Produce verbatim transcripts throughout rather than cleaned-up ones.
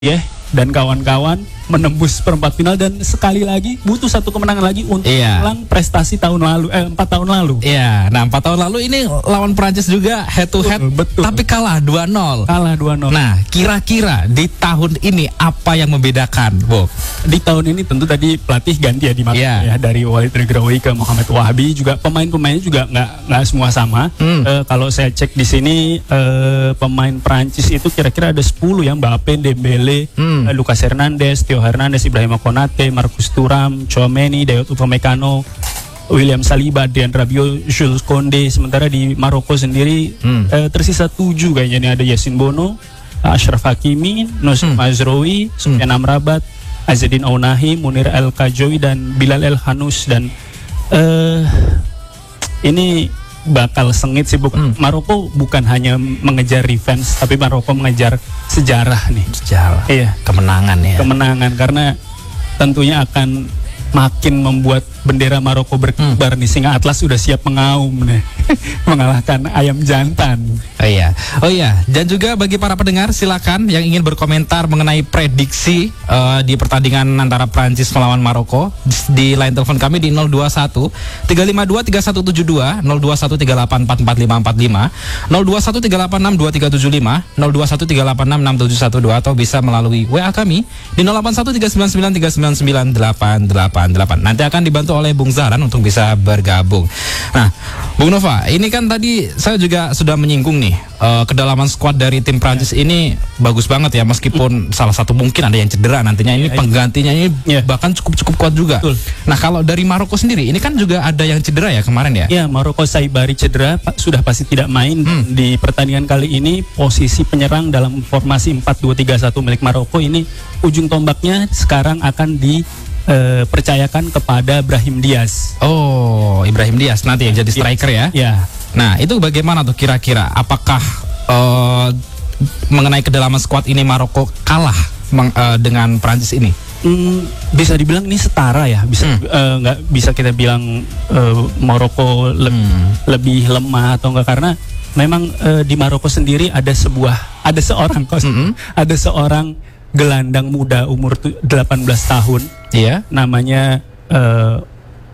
ya dan kawan-kawan menembus perempat final dan sekali lagi butuh satu kemenangan lagi untuk iya. ulang prestasi tahun lalu eh empat tahun lalu. Iya, nah empat tahun lalu ini lawan Prancis juga head to head, betul, betul. Tapi kalah dua nol. Kalah dua nol. Nah, kira-kira di tahun ini apa yang membedakan, Bob? Di tahun ini tentu tadi pelatih ganti ya di Maroko yeah. ya, dari Walid Regraoui ke Mohamed Wahabi, juga pemain-pemainnya juga nggak nggak semua sama. Hmm. Uh, kalau saya cek di sini uh, pemain Prancis itu kira-kira ada sepuluh ya, Mbappe, Dembele, hmm. uh, Lucas Hernandez, Theo Hernandez, Ibrahima Konate, Marcus Thuram, Tchouaméni, Dayot Upamecano, William Saliba, Adrien Rabiot, Jules Koundé. Sementara di Maroko sendiri hmm. uh, tersisa tujuh kayaknya nih, ada Yassine Bono, Achraf Hakimi, Nosir hmm. Mazraoui, Soufiane hmm. Amrabat, Azzedine Ounahi, Munir El Khajoui dan Bilal El Hanous. Dan uh, ini bakal sengit sih. Bukan, hmm. Maroko bukan hanya mengejar revenge, tapi Maroko mengejar sejarah nih. Sejarah. Iya. Kemenangan ya. Kemenangan, karena tentunya akan makin membuat bendera Maroko berkibar hmm. nih, sehingga Atlas sudah siap mengaum nih mengalahkan ayam jantan. Oh iya, oh iya. Dan juga bagi para pendengar, silakan yang ingin berkomentar mengenai prediksi uh, di pertandingan antara Prancis melawan Maroko di line telepon kami di nol dua satu tiga lima dua tiga satu tujuh dua, nol dua satu tiga delapan empat empat lima empat lima, nol dua satu tiga delapan enam dua tiga tujuh lima, nol dua satu tiga delapan enam enam tujuh satu dua, atau bisa melalui W A kami di nol delapan satu tiga sembilan sembilan tiga sembilan sembilan delapan delapan delapan. Nanti akan dibantu oleh Bung Zahran untuk bisa bergabung. Nah, Bung Nova, ini kan tadi saya juga sudah menyinggung nih, uh, kedalaman skuad dari tim Prancis yeah. ini bagus banget ya, meskipun mm. salah satu mungkin ada yang cedera nantinya, ini yeah, penggantinya ini yeah. bahkan cukup-cukup kuat juga. Betul. Nah, kalau dari Maroko sendiri, ini kan juga ada yang cedera ya kemarin ya? Ya, Maroko Saibari cedera, sudah pasti tidak main hmm. di pertandingan kali ini. Posisi penyerang dalam formasi empat dua tiga satu milik Maroko ini, ujung tombaknya sekarang akan di Uh, percayakan kepada Brahim Diaz. Oh, Ibrahim Diaz nanti yang jadi striker ya? Ya. Nah, itu bagaimana tuh kira-kira? Apakah uh, mengenai kedalaman skuad ini Maroko kalah meng, uh, dengan Prancis ini? Hmm, bisa dibilang ini setara ya. Bisa nggak hmm. uh, bisa kita bilang uh, Maroko le hmm. lebih lemah atau enggak, karena memang uh, di Maroko sendiri ada sebuah ada seorang kos, mm-hmm. ada seorang gelandang muda umur delapan belas tahun. Iya. Namanya uh,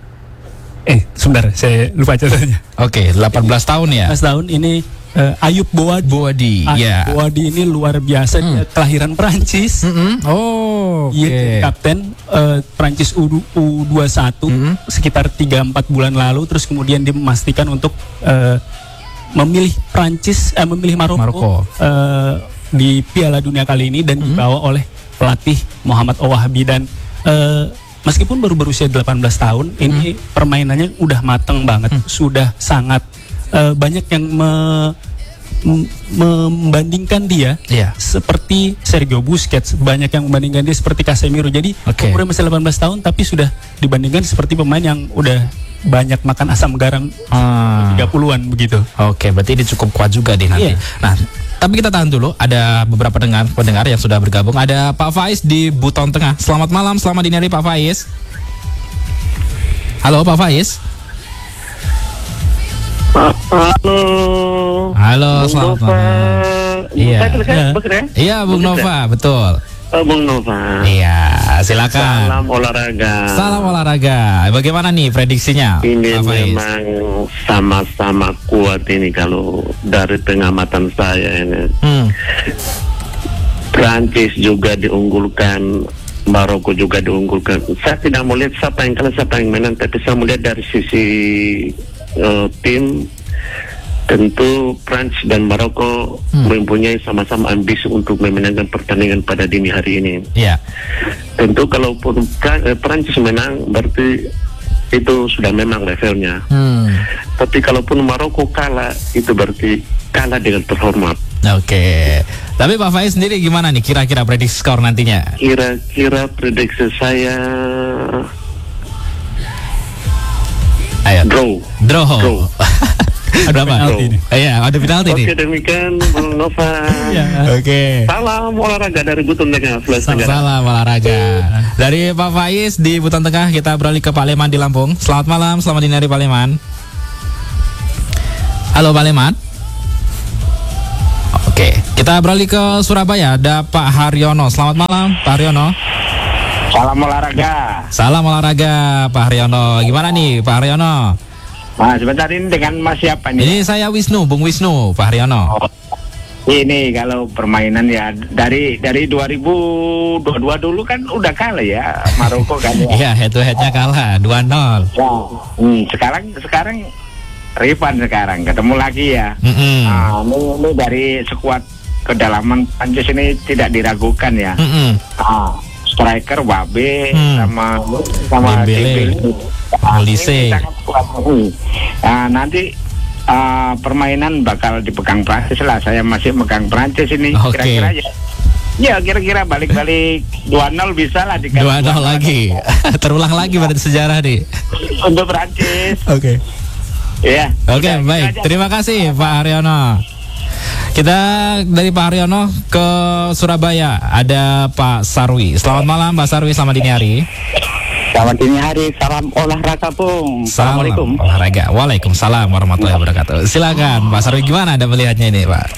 eh sebentar, saya lupa catanya. Oke, okay, delapan belas tahun ya. delapan belas tahun ini uh, Ayub Boadi. Boadi. Ayub yeah. Boadi ini luar biasa, hmm. dia kelahiran Prancis. Mm-hmm. Oh, oke. Okay. Kapten uh, Prancis U dua puluh satu mm-hmm. sekitar tiga empat bulan lalu, terus kemudian dia memastikan untuk uh, memilih Prancis uh, memilih Maroko, Maroko. Uh, di Piala Dunia kali ini, dan mm-hmm. dibawa oleh pelatih Mohamed Wahabi. Dan uh, meskipun baru berusia delapan belas tahun, mm-hmm. ini permainannya udah mateng banget, mm-hmm. sudah sangat uh, banyak yang me, m- membandingkan dia yeah. seperti Sergio Busquets, banyak yang membandingkan dia seperti Casemiro. Jadi okay. umurnya masih delapan belas tahun tapi sudah dibandingkan seperti pemain yang udah banyak makan asam garam ah. tiga puluhan begitu. Oke, okay, berarti ini cukup kuat juga deh nanti. Yeah. Nah, tapi kita tahan dulu, ada beberapa pendengar pendengar yang sudah bergabung. Ada Pak Faiz di Buton Tengah. Selamat malam, selamat dini hari Pak Faiz. Halo Pak Faiz. Halo. Halo, Bung selamat Nova. malam. Iya. Ya. Iya, Bung Nova, betul. Oh, Bung Nova. Iya, silakan. Salam olahraga. Salam olahraga. Bagaimana nih prediksinya? Ini memang sama-sama kuat ini kalau dari pengamatan saya ini. Hmm. Prancis juga diunggulkan, Maroko juga diunggulkan. Saya tidak melihat siapa yang kalah, siapa yang menang, tapi saya melihat dari sisi uh, tim. Tentu Prancis dan Maroko hmm. mempunyai sama-sama ambisi untuk memenangkan pertandingan pada dini hari ini. Yeah. Tentu kalaupun Prancis menang, berarti itu sudah memang levelnya. Hmm. Tapi kalaupun Maroko kalah, itu berarti kalah dengan terhormat. Oke. Okay. Tapi Pak Faiz sendiri gimana nih kira-kira prediksi skor nantinya? Kira-kira prediksi saya Ayo. Draw. Draw. Draw. Ada penalti nih. Iya, ada penalti nih. Oke, demikian Bung Nova. Ya. Oke. Okay. Salam olahraga dari Buton Tengah. Salam, salam olahraga. Dari Pak Faiz di Buton Tengah, kita beralih ke Pak Leman di Lampung. Selamat malam, selamat dini hari Pak Leman. Halo Pak Leman. Oke. Oke, kita beralih ke Surabaya. Ada Pak Haryono. Selamat malam, Pak Haryono. Salam olahraga. Salam olahraga, Pak Haryono. Gimana nih, Pak Haryono? Nah, sebentar ini dengan Mas siapa nih? Ini saya Wisnu, Bung Wisnu, Pak Haryono. Oh. Ini kalau permainan ya dari dari dua ribu dua puluh dua dulu kan udah kalah ya Maroko kan ya. Iya, head to headnya kalah dua nol. Ya. Hmm, sekarang sekarang refund sekarang ketemu lagi ya. Mm-hmm. Nah, ini, ini dari skuad kedalaman Prancis ini tidak diragukan ya. Mm-hmm. Nah, striker Wabe hmm. sama sama Dembele, Olise. Nah, nanti Uh, permainan bakal dipegang Prancis lah. Saya masih megang Prancis ini. Okay. Kira-kira ya. Ya kira-kira balik-balik dua nol bisa lah dua nol lagi. Terulang lagi pada sejarah nih. Untuk Prancis. Oke. Okay. Ya. Oke, okay, baik. Terima kasih Pak Haryono. Kita dari Pak Haryono ke Surabaya. Ada Pak Sarwi. Selamat malam Pak Sarwi, selamat dini hari. Selamat dini hari, salam olahraga Bung. Assalamualaikum. Salam olahraga. Waalaikumsalam warahmatullahi wabarakatuh. Silakan Pak Sarwi, gimana Anda melihatnya ini Pak?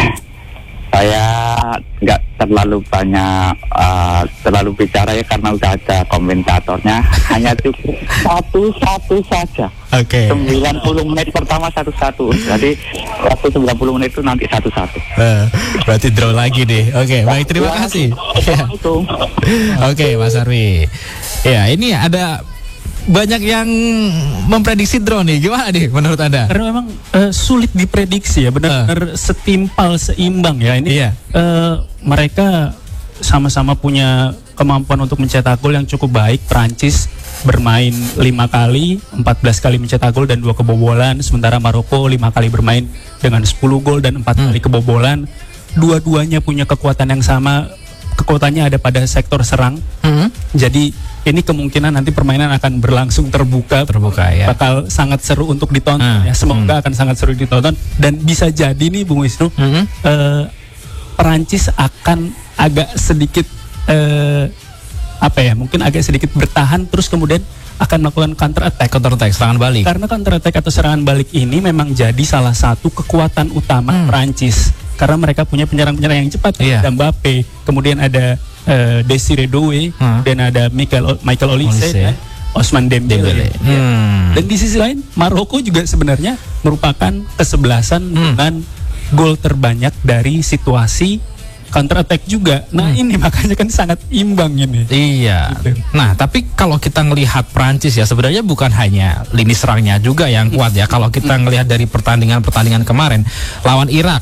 Saya nggak terlalu banyak uh, terlalu bicara ya karena udah ada komentatornya. Hanya cukup satu-satu saja. Oke. Okay. sembilan puluh menit pertama satu-satu. Jadi waktu sembilan puluh menit itu nanti satu-satu. Uh, berarti draw lagi deh. Oke, okay, baik, terima kasih. Oke, okay, Mas Sarwi. Ya, ini ada banyak yang memprediksi draw nih. Gimana nih menurut Anda? Karena memang uh, sulit diprediksi ya, benar-benar uh. setimpal, seimbang ya. Ini iya. uh, mereka sama-sama punya kemampuan untuk mencetak gol yang cukup baik. Prancis bermain lima kali, empat belas kali mencetak gol dan dua kebobolan. Sementara Maroko lima kali bermain dengan sepuluh gol dan empat hmm. kali kebobolan. Dua-duanya punya kekuatan yang sama. Kekuatannya ada pada sektor serang. Hmm. Jadi ini kemungkinan nanti permainan akan berlangsung terbuka, terbuka ya. Bakal sangat seru untuk ditonton hmm. ya. Semoga hmm. akan sangat seru ditonton dan bisa jadi nih Bung Wisnu, hmm. uh, Perancis akan agak sedikit uh, apa ya? Mungkin agak sedikit bertahan terus kemudian akan melakukan counter attack, counter attack serangan balik. Karena counter attack atau serangan balik ini memang jadi salah satu kekuatan utama hmm. Perancis. Karena mereka punya penyerang-penyerang yang cepat, yeah. ada Mbappe, kemudian ada uh, Desiree Doué, hmm. dan ada Michael Michael Olise, ya, Ousmane Dembele. Dembele. Ya. Hmm. Dan di sisi lain, Maroko juga sebenarnya merupakan kesebelasan hmm. dengan gol terbanyak dari situasi counter attack juga. Nah hmm. ini makanya kan sangat imbang ini. Iya. Gitu. Nah tapi kalau kita ngelihat Prancis ya sebenarnya bukan hanya lini serangnya juga yang kuat ya. Kalau kita ngelihat dari pertandingan-pertandingan kemarin lawan Irak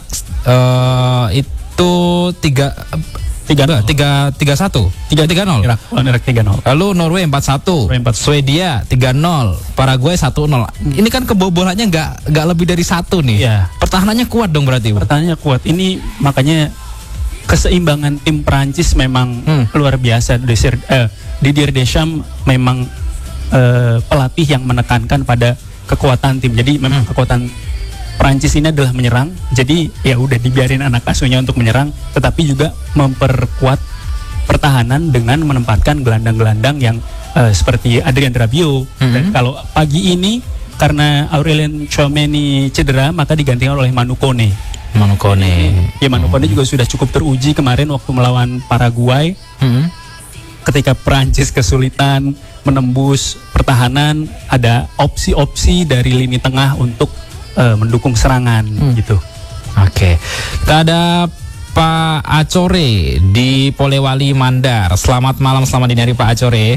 uh, itu tiga tiga tiga tiga satu tiga tiga nol. Irak lawan Irak tiga nol. Lalu Norway empat satu. Swedia tiga nol. Paraguay satu nol. Hmm. Ini kan kebobolannya nggak nggak lebih dari satu nih. Ya. Pertahanannya kuat dong berarti. Pertahanannya kuat. Ini makanya keseimbangan tim Prancis memang hmm. luar biasa. Desir, eh, Didier Deschamps memang eh, pelatih yang menekankan pada kekuatan tim. Jadi memang hmm. kekuatan Prancis ini adalah menyerang. Jadi ya udah dibiarin anak asuhnya untuk menyerang, tetapi juga memperkuat pertahanan dengan menempatkan gelandang-gelandang yang eh, seperti Adrien Rabiot. Hmm. Dan kalau pagi ini karena Aurelien Tchouameni cedera, maka digantikan oleh Manu Kone. Manu Kone. Ya Manu Kone hmm. juga sudah cukup teruji kemarin waktu melawan Paraguay. Hmm. Ketika Prancis kesulitan menembus pertahanan, ada opsi-opsi dari lini tengah untuk uh, mendukung serangan hmm. gitu. Oke. Okay. Kita ada Pak Acore di Polewali Mandar. Selamat malam, selamat dini hari Pak Acore.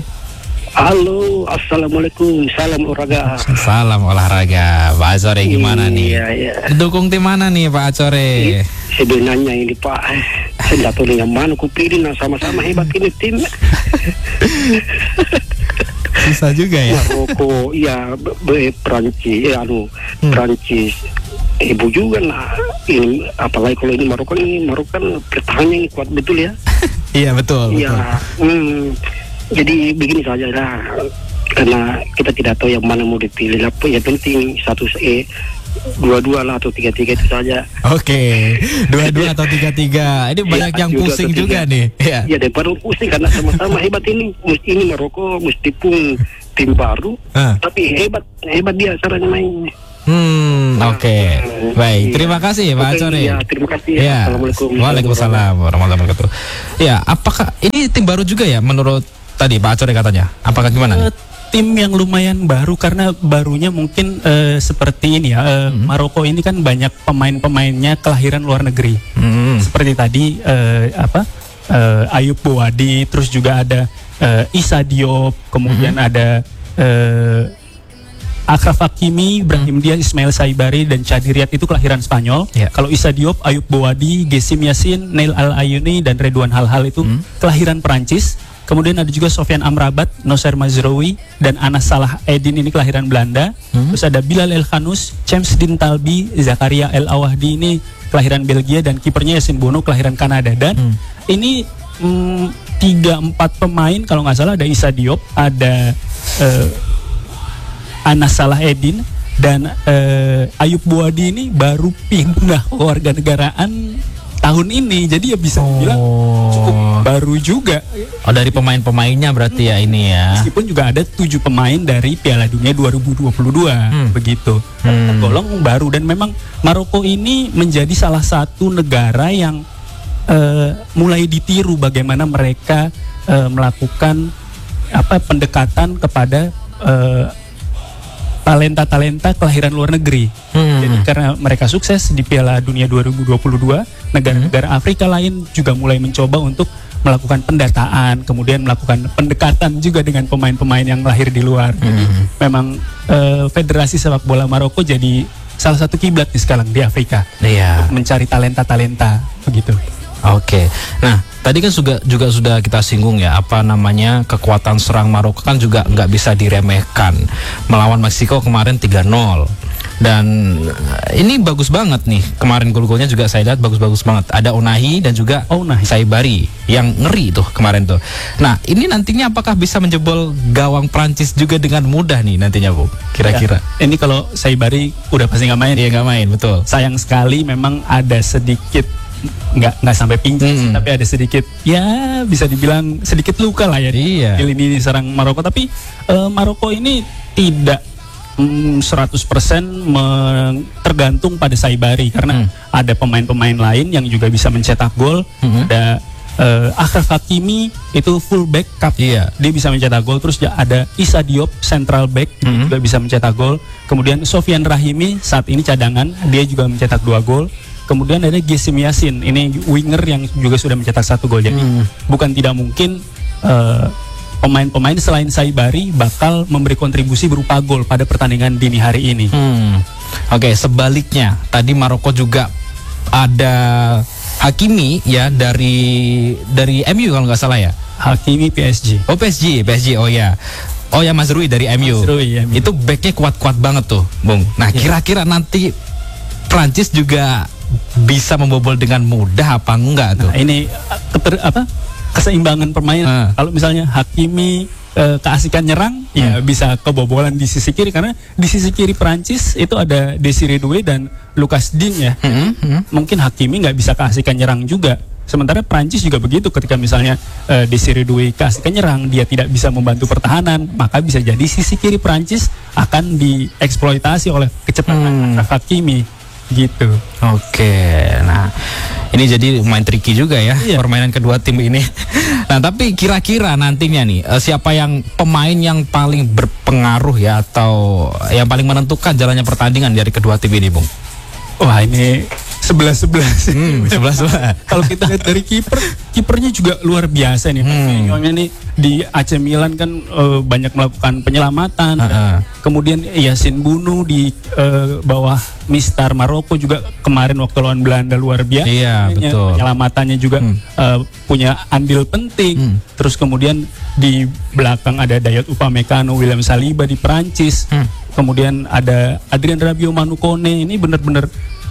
Halo, assalamualaikum, salam olahraga. Salam olahraga, Pak Acore gimana nih? Iya, iya. Dukung tim mana nih Pak Acore? Sebenarnya ini Pak, saya tidak tahu yang mana ku pilih, nah sama-sama hebat ini tim. Susah juga ya. Maroko, iya, Prancis, ya anu, hmm. Prancis. Ibu juga lah, ini apalagi kalau ini Maroko ini Maroko kan pertahanannya kuat betul ya. Iya betul. Iya. Hmm, jadi begini saja lah, karena kita tidak tahu yang mana mau dipilih. Apa yang penting satu eh dua-dua lah atau tiga-tiga itu saja. Oke, dua-dua atau tiga-tiga. Ini banyak ya, yang pusing juga nih. Ya, ya daripada pusing karena sama-sama hebat ini. Mesti ini Maroko meskipun tim baru, uh. tapi hebat hebat dia caranya main. Hmm, Oke, baik. Terima kasih Pak Acor. Ya, terima kasih. Ya. Assalamualaikum. Waalaikumsalam warahmatullahi wabarakatuh. Ya, apakah ini tim baru juga ya menurut tadi Pak Acor katanya? Apakah gimana? Uh, tim yang lumayan baru karena barunya mungkin uh, seperti ini ya. Uh, hmm. Maroko ini kan banyak pemain-pemainnya kelahiran luar negeri. Hmm. Seperti tadi uh, apa? Uh, Ayub Bowadi, terus juga ada uh, Issa Diop, kemudian hmm. ada uh, Achraf Hakimi, Brahim hmm. Diaz, Ismail Saibari dan Chadi Riyad itu kelahiran Spanyol. Yeah. Kalau Issa Diop, Ayub Bowadi, Gessim Yassin, Neil Al-Ayuni dan Redouane Halhal itu hmm. kelahiran Perancis. Kemudian ada juga Sofian Amrabat, Noser Mazraoui dan Anas Salah Eddin ini kelahiran Belanda. Hmm. Terus ada Bilal El Khanous, James Din Talbi, Zakaria El Awahdi ini kelahiran Belgia dan kipernya Yasin Bono kelahiran Kanada. Dan hmm. ini mm, tiga empat pemain kalau nggak salah, ada Issa Diop, ada uh, Anas Salah Eddin dan uh, Ayub Bowadi ini baru pindah kewarganegaraan tahun ini, jadi ya bisa oh. bilang cukup baru juga. Oh, dari pemain-pemainnya berarti hmm. ya ini ya. Meskipun juga ada tujuh pemain dari Piala Dunia dua ribu dua puluh dua hmm. begitu. Hmm. Tergolong baru dan memang Maroko ini menjadi salah satu negara yang uh, mulai ditiru bagaimana mereka uh, melakukan apa pendekatan kepada uh, talenta-talenta kelahiran luar negeri. Hmm. Jadi karena mereka sukses di Piala Dunia dua ribu dua puluh dua, negara-negara hmm. Afrika lain juga mulai mencoba untuk melakukan pendataan, kemudian melakukan pendekatan juga dengan pemain-pemain yang lahir di luar. Hmm. Jadi memang uh, Federasi Sepak Bola Maroko jadi salah satu kiblat nih sekarang di Afrika. Yeah. Untuk mencari talenta-talenta begitu. Oke, nah tadi kan juga juga sudah kita singgung ya, apa namanya kekuatan serang Maroko kan juga nggak bisa diremehkan. Melawan Meksiko kemarin tiga nol dan ini bagus banget nih, kemarin gol-golnya juga saya lihat bagus-bagus banget. Ada Onahi dan juga oh, Onahi. Saibari yang ngeri tuh kemarin tuh. Nah ini nantinya apakah bisa menjebol gawang Prancis juga dengan mudah nih nantinya Bu? Kira-kira? Ya, ini kalau Saibari udah pasti nggak main. Iya nggak main, betul. Sayang sekali memang ada sedikit nggak nggak sampai pingsan hmm. tapi ada sedikit ya bisa dibilang sedikit luka lah ya iya. di ini serang Maroko, tapi uh, Maroko ini tidak mm, seratus persen tergantung pada Saibari karena hmm. ada pemain-pemain lain yang juga bisa mencetak gol. hmm. Ada uh, Achraf Hakimi itu full back cup, iya. dia bisa mencetak gol. Terus ada Issa Diop central back hmm. juga bisa mencetak gol. Kemudian Sofian Rahimi saat ini cadangan, dia juga mencetak dua gol. Kemudian ada Gessim Yassin, ini winger yang juga sudah mencetak satu gol. Jadi hmm. bukan tidak mungkin uh, pemain-pemain selain Saibari bakal memberi kontribusi berupa gol pada pertandingan dini hari ini. Hmm. Oke, okay, sebaliknya tadi Maroko juga ada Hakimi ya dari dari M U kalau nggak salah ya. Hakimi P S G. Oh P S G, P S G. Oh ya. Oh ya Mazraoui dari M U. Mazraoui, M U. Itu backnya kuat-kuat banget tuh, Bung. Nah kira-kira nanti Prancis juga bisa membobol dengan mudah apa enggak tuh? Nah, ini keter, apa keseimbangan permainan. Uh. Kalau misalnya Hakimi uh, keasikan nyerang, hmm. ya bisa kebobolan di sisi kiri karena di sisi kiri Prancis itu ada Desiré Doué dan Lucas Digne ya. Hmm. Hmm. Mungkin Hakimi nggak bisa keasikan nyerang juga. Sementara Prancis juga begitu, ketika misalnya uh, Desiré Doué keasikan nyerang, dia tidak bisa membantu pertahanan, maka bisa jadi sisi kiri Prancis akan dieksploitasi oleh kecepatan hmm. Hakimi. Gitu. Oke, nah ini jadi main tricky juga ya iya. permainan kedua tim ini. Nah tapi kira-kira nantinya nih siapa yang pemain yang paling berpengaruh ya atau yang paling menentukan jalannya pertandingan dari kedua tim ini, Bung? Wah ini sebelas sebelas. Hmm, sebelas sebelas. Kalau kita lihat dari kiper, kipernya juga luar biasa nih. Hmm. Nih di A C Milan kan uh, banyak melakukan penyelamatan. Uh-uh. Kemudian Yasin Bono di uh, bawah Mistar Maroko juga kemarin waktu lawan Belanda luar biasa. Iya, betul. Penyelamatannya juga hmm. uh, punya andil penting. Hmm. Terus kemudian di belakang ada Dayot Upamecano, William Saliba di Prancis. Hmm. Kemudian ada Adrien Rabiot, Manu Kone. Ini benar-benar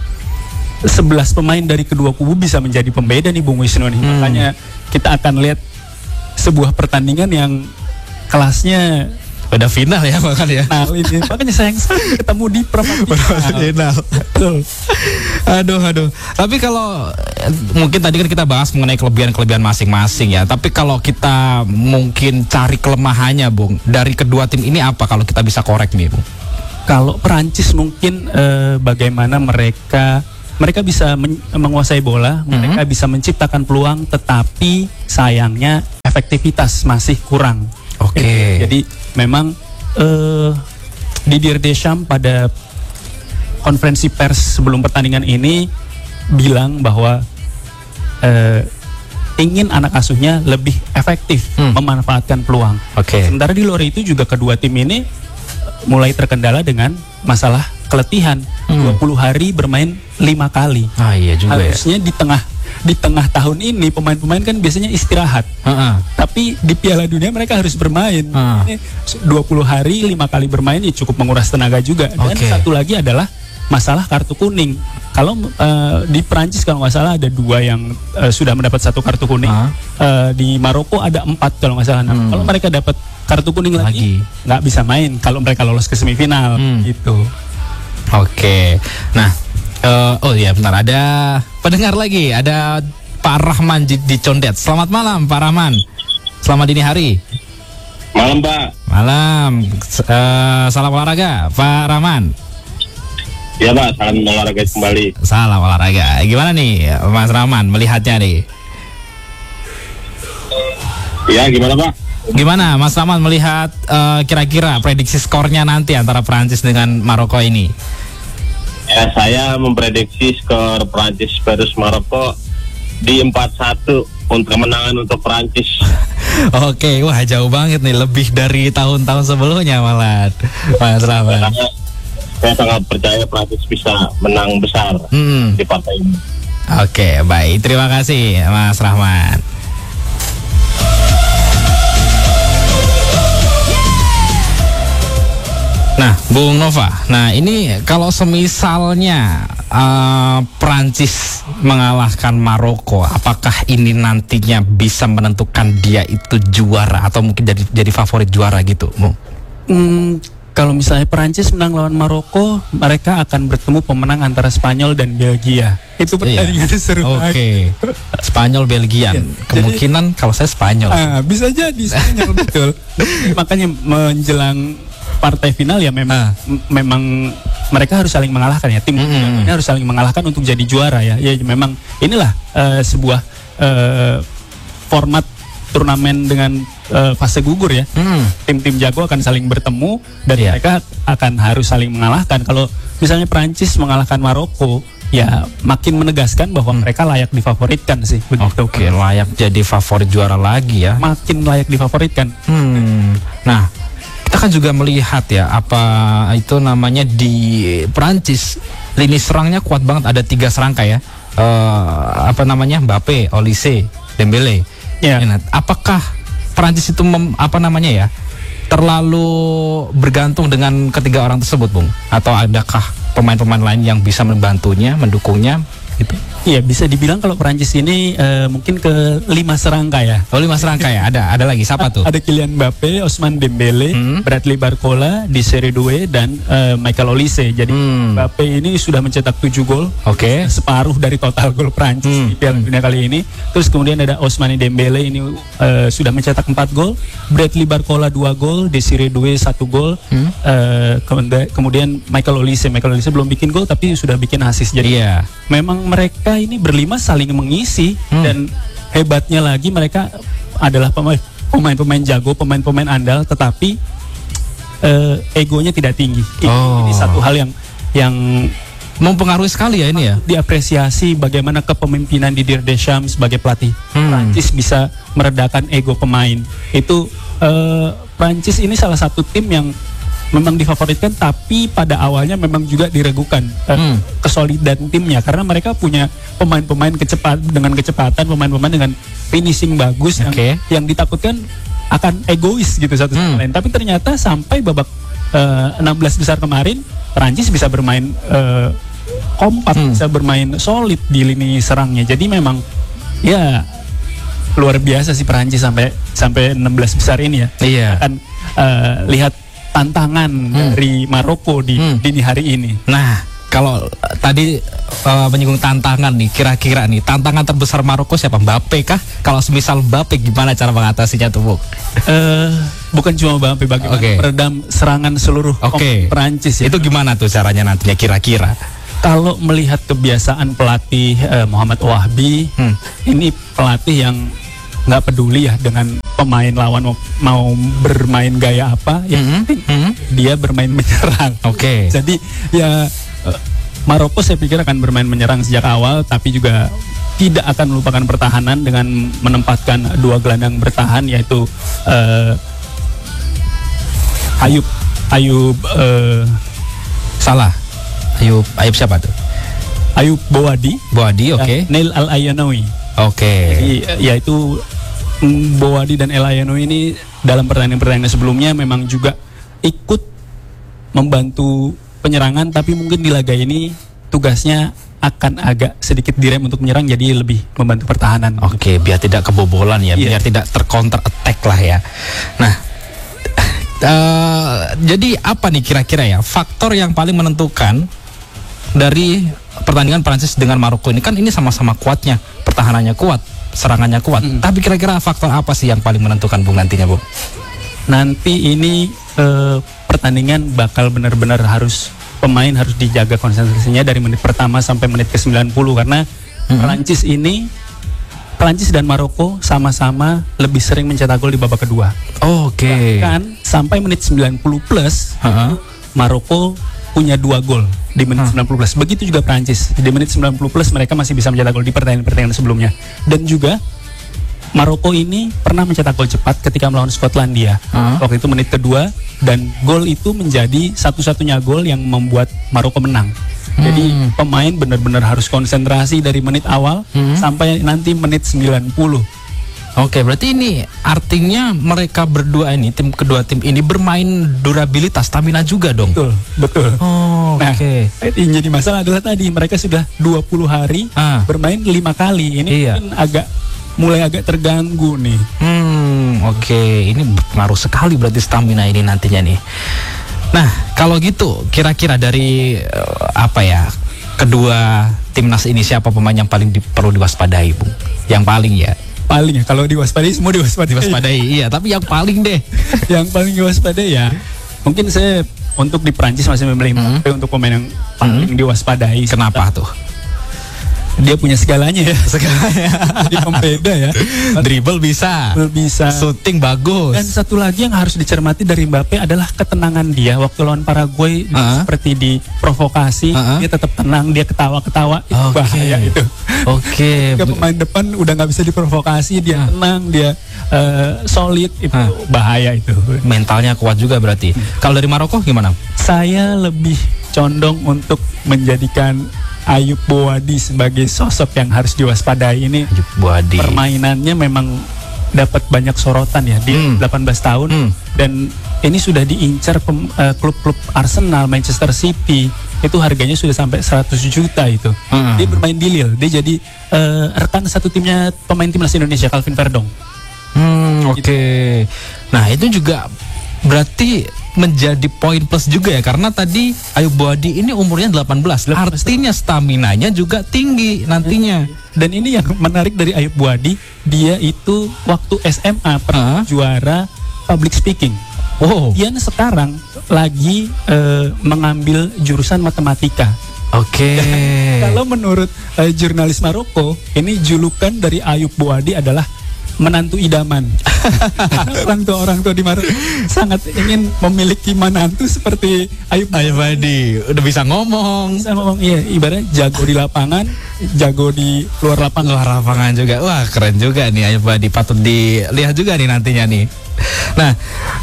sebelas pemain dari kedua kubu bisa menjadi pembeda nih Bung Wisnu nih. Hmm. Makanya kita akan lihat sebuah pertandingan yang kelasnya pada final ya bahkan ya. Nah ini makanya sayang sekali ketemu di perempat final. Betul. Aduh aduh. Tapi kalau mungkin tadi kan kita bahas mengenai kelebihan-kelebihan masing-masing ya. Tapi kalau kita mungkin cari kelemahannya Bung dari kedua tim ini apa kalau kita bisa korek nih Bung? Kalau Perancis mungkin uh, bagaimana mereka mereka bisa men- menguasai bola, mm-hmm. mereka bisa menciptakan peluang, tetapi sayangnya efektivitas masih kurang. Oke. Okay. Jadi memang uh, Didier Deschamps pada konferensi pers sebelum pertandingan ini bilang bahwa uh, ingin anak asuhnya lebih efektif hmm. memanfaatkan peluang. Oke. Okay. Sementara di luar itu juga kedua tim ini mulai terkendala dengan masalah keletihan. hmm. dua puluh hari bermain lima kali. Ah iya juga. Harusnya ya. di tengah di tengah tahun ini pemain-pemain kan biasanya istirahat. Uh-uh. Tapi di Piala Dunia mereka harus bermain. Uh. Ini dua puluh hari lima kali bermain ya cukup menguras tenaga juga. Dan okay. satu lagi adalah masalah kartu kuning. Kalau uh, di Perancis kalau nggak salah ada dua yang uh, sudah mendapat satu kartu kuning. Uh. Uh, di Maroko ada empat kalau nggak salah. Nah, hmm. kalau mereka dapat kartu kuning lagi nggak bisa main kalau mereka lolos ke semifinal hmm. gitu. Oke. Okay. Nah, uh, oh ya benar, ada pendengar lagi, ada Pak Rahman di, di Condet. Selamat malam Pak Rahman. Selamat dini hari. Malam Pak. Malam. Uh, salam olahraga Pak Rahman. Ya Pak, salam olahraga kembali. Salam olahraga. Gimana nih Mas Rahman melihatnya nih? Ya gimana Pak? Gimana Mas Rahman melihat uh, kira-kira prediksi skornya nanti antara Perancis dengan Maroko ini? Ya saya memprediksi skor Perancis versus Maroko di empat satu untuk kemenangan untuk Perancis. Oke, wah jauh banget nih, lebih dari tahun-tahun sebelumnya malah Mas Rahman. Karena saya sangat percaya Perancis bisa menang besar hmm. di partai ini. Oke, baik, terima kasih Mas Rahman. Nah, Bung Nova, nah ini kalau semisalnya uh, Prancis mengalahkan Maroko, apakah ini nantinya bisa menentukan dia itu juara atau mungkin jadi jadi favorit juara gitu, Bung? Hmm, kalau misalnya Prancis menang lawan Maroko, mereka akan bertemu pemenang antara Spanyol dan Belgia. Itu pertandingan iya. seru. Oke, okay. Spanyol Belgia. Ya, kemungkinan jadi, kalau saya Spanyol. Ah, bisa jadi Spanyol betul. Makanya menjelang partai final ya memang uh. memang mereka harus saling mengalahkan ya, tim mm-hmm. ini harus saling mengalahkan untuk jadi juara ya. Ya memang inilah uh, sebuah uh, format turnamen dengan uh, fase gugur ya. Mm. Tim-tim jago akan saling bertemu dan yeah. mereka akan harus saling mengalahkan. Kalau misalnya Prancis mengalahkan Maroko, ya makin menegaskan bahwa hmm. mereka layak difavoritkan sih. Begitu. Oke, layak jadi favorit juara lagi ya. Makin layak difavoritkan. Hmm. Nah, kita kan juga melihat ya apa itu namanya di Prancis lini serangnya kuat banget, ada tiga serangka ya, uh, apa namanya Mbappe, Olise, Dembele. Yeah. Nah, apakah Prancis itu mem, apa namanya ya terlalu bergantung dengan ketiga orang tersebut, Bung? Atau adakah pemain-pemain lain yang bisa membantunya, mendukungnya? Gitu. Iya, bisa dibilang kalau Perancis ini uh, mungkin ke lima serangka ya. Oh, lima serangka ya. Ada ada lagi siapa tuh? Ada Kylian Mbappe, Ousmane Dembele, hmm. Bradley Barcola, Desiré Doué dan uh, Michael Olise. Jadi hmm. Mbappe ini sudah mencetak tujuh gol. Oke. Okay. Separuh dari total gol Perancis hmm. di Piala Dunia kali ini. Terus kemudian ada Ousmane Dembele ini uh, sudah mencetak empat gol, Bradley Barcola dua gol, Desiré Doué satu gol. Hmm. Uh, kemudian Michael Olise, Michael Olise belum bikin gol tapi sudah bikin assist. Jadi yeah. memang mereka ini berlima saling mengisi hmm. dan hebatnya lagi mereka adalah pemain-pemain jago, pemain-pemain andal, tetapi uh, egonya tidak tinggi. Oh. Ini satu hal yang yang mempengaruhi sekali ya ini ya. Diapresiasi bagaimana kepemimpinan Didier Deschamps sebagai pelatih. Hmm. Prancis bisa meredakan ego pemain. Itu uh, Prancis ini salah satu tim yang memang difavoritkan, tapi pada awalnya memang juga diragukan uh, hmm. kesolidan timnya karena mereka punya pemain-pemain kecepat dengan kecepatan, pemain-pemain dengan finishing bagus okay. yang, yang ditakutkan akan egois gitu satu sama hmm. lain. Tapi ternyata sampai babak uh, enam belas besar kemarin, Prancis bisa bermain uh, kompak, hmm. bisa bermain solid di lini serangnya. Jadi memang ya luar biasa sih Prancis sampai sampai enam belas besar ini ya. Iya. Akan uh, lihat tantangan hmm. dari Maroko di hmm. dini hari ini. Nah, kalau uh, tadi uh, menyinggung tantangan nih, kira-kira nih tantangan terbesar Maroko siapa? Mbappe kah? Kalau semisal Mbappe gimana cara mengatasinya tuh, Bung? Uh, bukan cuma Mbappe, bagaimana okay. meredam serangan seluruh okay. Perancis ya. Itu gimana tuh caranya nantinya kira-kira? Kalau melihat kebiasaan pelatih uh, Muhammad Wahbi, hmm. ini pelatih yang nggak peduli ya dengan pemain lawan mau, mau bermain gaya apa, ya mm-hmm. Mm-hmm. dia bermain menyerang. Oke. Okay. Jadi ya uh, Maroko saya pikir akan bermain menyerang sejak awal, tapi juga tidak akan melupakan pertahanan dengan menempatkan dua gelandang bertahan, yaitu uh, Ayub Ayub uh, salah Ayub Ayub siapa tuh? Ayub Bouadi. Bouadi, oke. Okay. Neil Al Ayanoui. Oke. Okay. Jadi yaitu Bouadi dan El Ayanoui ini dalam pertandingan-pertandingan sebelumnya memang juga ikut membantu penyerangan, tapi mungkin di laga ini tugasnya akan agak sedikit direm untuk menyerang, jadi lebih membantu pertahanan. Oke, okay, biar tidak kebobolan ya, yeah. biar tidak tercounter attack lah ya. Nah, uh, jadi apa nih kira-kira ya faktor yang paling menentukan dari pertandingan Prancis dengan Maroko ini? Kan ini sama-sama kuatnya, pertahanannya kuat, serangannya kuat. Hmm. Tapi kira-kira faktor apa sih yang paling menentukan, Bung, nantinya, Bung? Nanti ini eh, pertandingan bakal benar-benar harus pemain harus dijaga konsentrasinya dari menit pertama sampai menit ke sembilan puluh, karena hmm. Prancis ini Prancis dan Maroko sama-sama lebih sering mencetak gol di babak kedua. Oh, oke. Okay. Bahkan sampai menit sembilan puluh plus, uh-huh. Maroko punya dua gol di menit hmm. sembilan puluh plus. Begitu juga Prancis. Di menit sembilan puluh plus mereka masih bisa mencetak gol di pertandingan-pertandingan sebelumnya. Dan juga Maroko ini pernah mencetak gol cepat ketika melawan Skotlandia. Uh-huh. Waktu itu menit kedua, dan gol itu menjadi satu-satunya gol yang membuat Maroko menang. Hmm. Jadi pemain benar-benar harus konsentrasi dari menit awal hmm. sampai nanti menit sembilan puluh. Oke, berarti ini artinya mereka berdua ini, tim kedua tim ini bermain durabilitas, stamina juga dong. Betul, betul. Oh, nah, oke. Okay. Yang jadi masalah adalah tadi mereka sudah dua puluh hari ah. bermain lima kali. Ini iya. mungkin agak mulai agak terganggu nih. Hmm, oke. Okay. Ini berpengaruh sekali berarti stamina ini nantinya nih. Nah, kalau gitu kira-kira dari uh, apa ya? Kedua timnas ini siapa pemain yang paling di, perlu diwaspadai, Bung? Yang paling ya. Paling ya, kalau diwaspadai semua diwaspadai. Diwaspadai, iya. Tapi yang paling deh, yang paling diwaspadai ya, mungkin saya untuk di Prancis masih memilih Mbappe hmm. untuk pemain yang paling hmm. diwaspadai. Kenapa tuh? Dia punya segalanya ya, segalanya. Jadi pembeda ya. Dribble bisa, bisa, shooting bagus. Dan satu lagi yang harus dicermati dari Mbappe adalah ketenangan dia waktu lawan Paraguay, uh-huh. seperti diprovokasi, uh-huh. dia tetap tenang, dia ketawa-ketawa, itu okay. bahaya itu. Oke. Okay. Ketika pemain depan udah nggak bisa diprovokasi, dia uh. tenang, dia uh, solid, itu uh. bahaya itu. Mentalnya kuat juga berarti. Hmm. Kalau dari Maroko gimana? Saya lebih condong untuk menjadikan Ayub Bouadi sebagai sosok yang harus diwaspadai. Ini Ayub Bouadi, permainannya memang dapat banyak sorotan ya. Dia hmm. delapan belas tahun hmm. dan ini sudah diincar pem, uh, klub-klub Arsenal, Manchester City. Itu harganya sudah sampai seratus juta itu. Hmm. Dia bermain di Lille. Dia jadi uh, rekan satu timnya pemain timnas Indonesia, Calvin Verdong. Hmm, oke. Okay. Nah, itu juga berarti menjadi poin plus juga ya, karena tadi Ayub Bouadi ini umurnya delapan belas, artinya staminanya juga tinggi nantinya. Dan ini yang menarik dari Ayub Bouadi, dia itu waktu S M A pernah uh. juara public speaking. Oh. Dia sekarang lagi uh, mengambil jurusan matematika. Oke. Okay. Kalau menurut uh, jurnalis Maroko, ini julukan dari Ayub Bouadi adalah menantu idaman. Orang tua orang tua di Maroko sangat ingin memiliki menantu seperti Ayub Bouadi. Udah bisa ngomong. Bisa ngomong, iya. Ibaratnya jago di lapangan, jago di luar lapangan. Luar lapangan juga. Wah, keren juga nih Ayub Bouadi. Patut dilihat juga nih nantinya nih. Nah,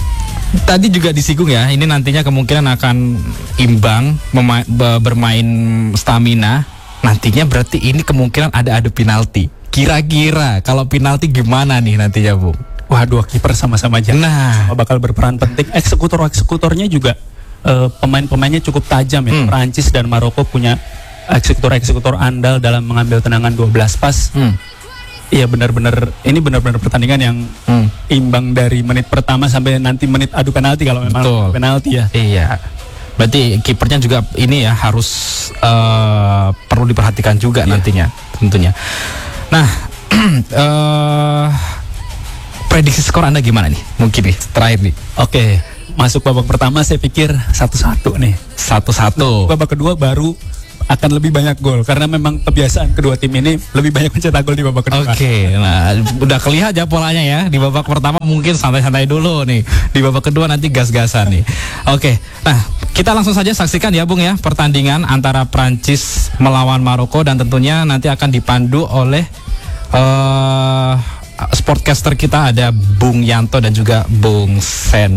tadi juga disinggung ya, ini nantinya kemungkinan akan imbang mema- bermain stamina. Nantinya berarti ini kemungkinan ada adu penalti. Kira-kira kalau penalti gimana nih nantinya, Bung? Wah, dua kiper sama-sama jago. Nah, bakal berperan penting. Eksekutor-eksekutornya juga uh, pemain-pemainnya cukup tajam ya. Hmm. Prancis dan Maroko punya eksekutor-eksekutor andal dalam mengambil tendangan dua belas pas. Iya, hmm. benar-benar ini benar-benar pertandingan yang hmm. imbang dari menit pertama sampai nanti menit adu penalti kalau memang Betul. penalti ya. Iya. Berarti kipernya juga ini ya harus uh, perlu diperhatikan juga yeah. nantinya tentunya. Nah, uh, prediksi skor Anda gimana nih? Mungkin nih terakhir nih. Oke, okay. Masuk babak pertama saya pikir satu satu nih. satu satu. Babak kedua baru akan lebih banyak gol karena memang kebiasaan kedua tim ini lebih banyak mencetak gol di babak kedua. Oke, okay, nah udah kelihatan aja polanya ya. Di babak pertama mungkin santai-santai dulu nih. Di babak kedua nanti gas-gasan nih. Oke, okay, nah kita langsung saja saksikan ya Bung ya pertandingan antara Prancis melawan Maroko dan tentunya nanti akan dipandu oleh uh, sportcaster kita ada Bung Yanto dan juga Bung Sen.